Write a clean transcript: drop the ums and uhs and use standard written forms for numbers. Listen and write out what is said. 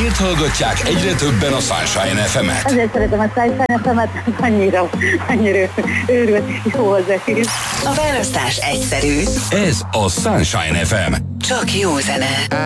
Miért hallgatják egyre többen a Sunshine FM-et? Azért szeretem a Sunshine FM-et, annyira őrült és jó hozzáfűz. A választás egyszerű. Ez a Sunshine FM. Csak jó zene.